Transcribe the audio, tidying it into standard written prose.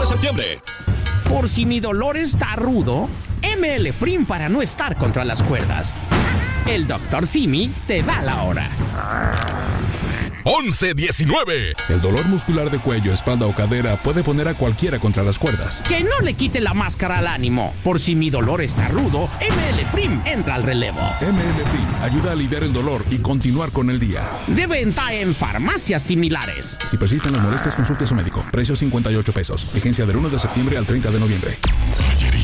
de septiembre. Por si mi dolor está rudo, ML Prim para no estar contra las cuerdas. El Dr. Simi te da la hora. 11:19. El dolor muscular de cuello, espalda o cadera puede poner a cualquiera contra las cuerdas. Que no le quite la máscara al ánimo. Por si mi dolor está rudo, ML Prim entra al relevo. ML Prim ayuda a aliviar el dolor y continuar con el día. De venta en farmacias similares. Si persisten las molestias, consulte a su médico. Precio $58. Vigencia del 1 de septiembre al 30 de noviembre.